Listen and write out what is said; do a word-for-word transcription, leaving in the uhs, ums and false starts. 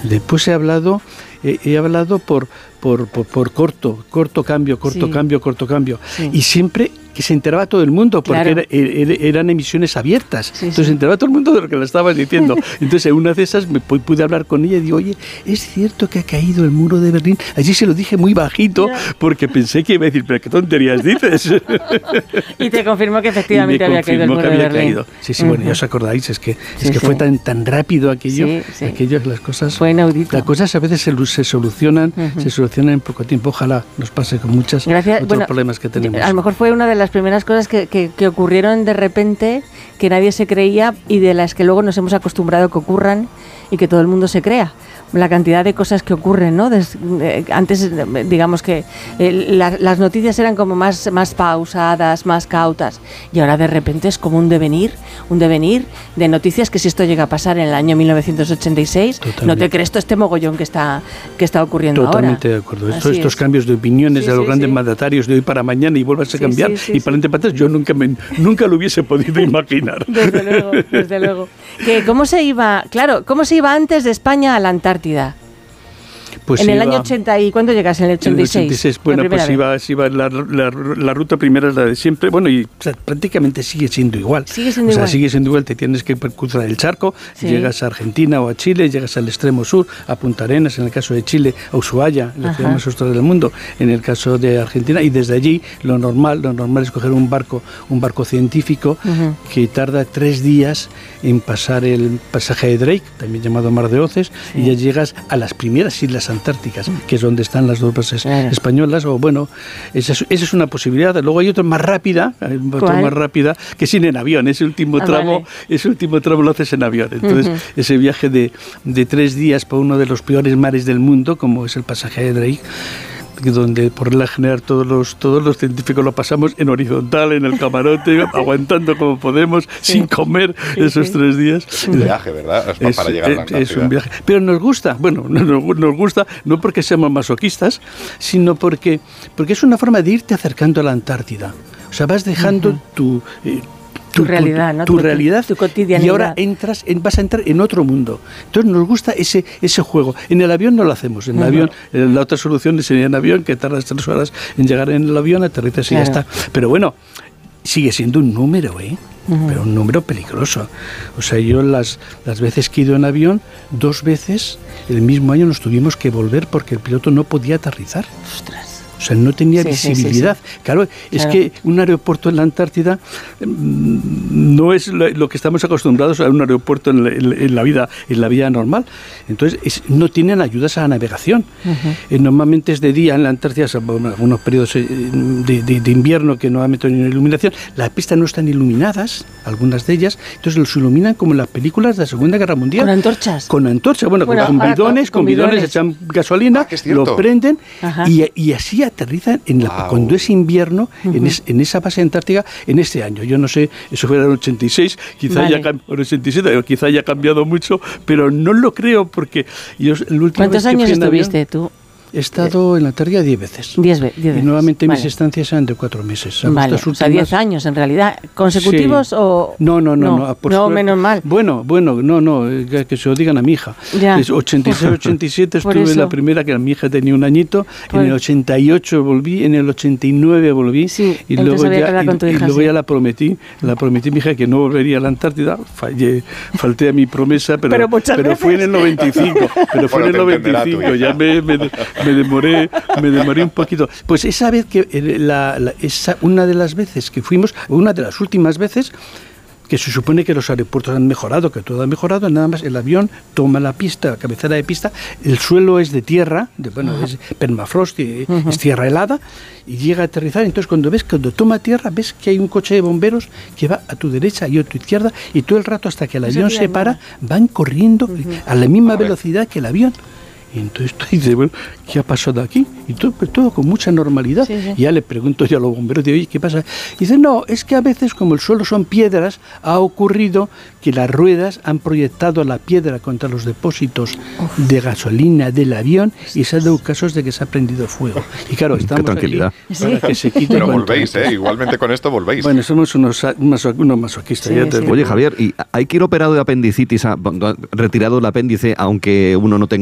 Después he hablado, he, he hablado por, por, por, por corto, corto cambio, corto sí. cambio, corto cambio. Sí. Y siempre que se enteraba todo el mundo, porque claro. era, era, eran emisiones abiertas. Sí, Entonces sí. se enteraba todo el mundo de lo que le estabas diciendo. Entonces en una de esas me pude hablar con ella y digo, oye, ¿es cierto que ha caído el muro de Berlín? Allí se lo dije muy bajito, yeah. porque pensé que iba a decir, pero qué tonterías dices. Y te confirmó que efectivamente había caído el muro de Berlín. Caído. Sí, sí, uh-huh. bueno, ya os acordáis, es que, sí, es que sí. fue tan, tan rápido aquello, sí, sí. aquello, las cosas... Fue inaudito. Las cosas a veces se, se solucionan, uh-huh. se solucionan en poco tiempo. Ojalá nos pase con muchos otros bueno, problemas que tenemos. A lo mejor fue una de las primeras cosas que Que, que ocurrieron de repente, que nadie se creía y de las que luego nos hemos acostumbrado que ocurran y que todo el mundo se crea. La cantidad de cosas que ocurren, ¿no? Des, eh, antes, digamos que eh, la, las noticias eran como más, más pausadas, más cautas, y ahora de repente es como un devenir, un devenir de noticias que si esto llega a pasar en el año mil novecientos ochenta y seis, Totalmente. no te crees todo este mogollón que está, que está ocurriendo Totalmente ahora. Totalmente de acuerdo. Esto, estos es. cambios de opiniones sí, de los sí, grandes sí. mandatarios de hoy para mañana y vuelvas a sí, cambiar sí, sí, y para adelante sí. para atrás, yo nunca, me, nunca lo hubiese podido imaginar. Desde luego, desde luego. Que ¿Cómo se iba, claro, cómo se iba antes de España a la Antártida? Pues en el iba, año ochenta, ¿y cuándo llegas? En el ochenta y seis. En el ochenta y seis, bueno, pues iba, iba la, la, la ruta primera es la de siempre, bueno, y o sea, prácticamente sigue siendo igual. Sigue siendo o sea, igual. sigue siendo igual, te tienes que cruzar el charco, sí. llegas a Argentina o a Chile, llegas al extremo sur, a Punta Arenas, en el caso de Chile, a Ushuaia, la ciudad más austral del mundo, en el caso de Argentina, y desde allí lo normal, lo normal es coger un barco, un barco científico uh-huh. que tarda tres días en pasar el pasaje de Drake, también llamado Mar de Oces, sí. y ya llegas a las primeras islas antárticas, que es donde están las dos bases claro. españolas, o bueno, esa es, esa es una posibilidad. Luego hay otra más rápida, otra más rápida, que es ir en avión, ese último ah, tramo, vale. ese último tramo lo haces en avión. Entonces, uh-huh. ese viaje de, de tres días por uno de los peores mares del mundo, como es el pasaje de Drake, donde por regla general todos los todos los científicos lo pasamos en horizontal, en el camarote, aguantando como podemos, sí. sin comer sí, esos sí. tres días. Es un viaje, ¿verdad? Es, es para llegar a la Antártida. Es un viaje. Pero nos gusta, bueno, nos, nos gusta, no porque seamos masoquistas, sino porque, porque es una forma de irte acercando a la Antártida. O sea, vas dejando uh-huh. tu... Eh, Tu, tu realidad, ¿no? Tu, tu realidad, tu cotidianidad. Y ahora entras, en, vas a entrar en otro mundo. Entonces nos gusta ese ese juego. En el avión no lo hacemos. En el uh-huh. avión, la otra solución sería en avión, que tardas tres horas en llegar en el avión, aterrizas y claro. ya está. Pero bueno, sigue siendo un número, ¿eh? Uh-huh. Pero un número peligroso. O sea, yo las, las veces que he ido en avión, dos veces el mismo año nos tuvimos que volver porque el piloto no podía aterrizar. Ostras. O sea, no tenía sí, visibilidad. Sí, sí, sí. Claro, es claro. que un aeropuerto en la Antártida mmm, no es lo, lo que estamos acostumbrados a un aeropuerto en la, en, en la vida en la vida normal. Entonces, es, no tienen ayudas a la navegación. Uh-huh. Eh, normalmente es de día en la Antártida, bueno, algunos periodos de, de, de invierno que no hay ni iluminación. Las pistas no están iluminadas, algunas de ellas. Entonces, los iluminan como en las películas de la Segunda Guerra Mundial. ¿Con antorchas? Con antorchas, bueno, bueno con, bidones, con, con bidones, bidones, echan gasolina, ah, lo prenden y, y así aterrizan en la, wow. cuando es invierno uh-huh. en, es, en esa base antártica en este año. Yo no sé, eso fue en el ochenta y seis, quizá vale. haya cambiado, ochenta y siete, quizá haya cambiado mucho, pero no lo creo porque yo el último ¿Cuántos años estuviste avión, tú? He estado en la Antártida diez veces. Diez, ve- diez veces. Y nuevamente vale. mis estancias eran de cuatro meses. Vale, últimas... o sea, diez años en realidad. ¿Consecutivos sí. o...? No, no, no. No, no, por no menos mal. Bueno, bueno, no, no, que, que se lo digan a mi hija. Ya. Es ochenta y seis, ochenta y siete estuve en la primera, que mi hija tenía un añito. Por... En el ochenta y ocho volví, en el ochenta y nueve volví. Sí, y luego, ya, y, hija, y luego sí. ya la prometí, la prometí a mi hija que no volvería a la Antártida. Fallé, falté a mi promesa, pero, pero, pero fue en el noventa y cinco. Pero fue bueno, en el noventa y cinco, ya me, me, me demoré... Me demoré un poquito. Pues esa vez que la, la, esa, una de las veces que fuimos, una de las últimas veces que se supone que los aeropuertos han mejorado, que todo ha mejorado, nada más el avión toma la pista, la cabecera de pista, el suelo es de tierra, de, bueno, uh-huh. es permafrost, uh-huh. es tierra helada, y llega a aterrizar. Entonces cuando ves, cuando toma tierra, ves que hay un coche de bomberos que va a tu derecha y a tu izquierda, y todo el rato hasta que el avión se para, van corriendo uh-huh. a la misma velocidad que el avión. Y entonces tú dices, bueno, ¿qué ha pasado aquí? Y todo, todo con mucha normalidad. Sí, sí. Y ya le pregunto yo a los bomberos, digo, oye, ¿qué pasa? Y dice, no, es que a veces, como el suelo son piedras, ha ocurrido que las ruedas han proyectado la piedra contra los depósitos Uf. de gasolina del avión y se han dado casos de que se ha prendido fuego. Y claro, estamos Qué tranquilidad. Aquí para que se quite. Pero volvéis, ¿eh? Igualmente con esto volvéis. Bueno, somos unos, unos, unos masoquistas. Sí, ya te sí. digo. Oye, Javier, ¿y hay que ir operado de apendicitis, a, retirado el apéndice, aunque uno no tenga